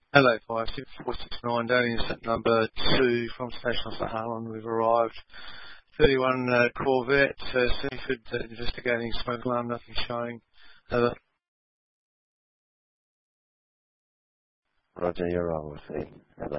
Hello, 56469, down in set number 2 from Station Officer Harlan. We've arrived. 31 Corvette, Seaford investigating smoke alarm, nothing showing. Over. Roger, you're on with me.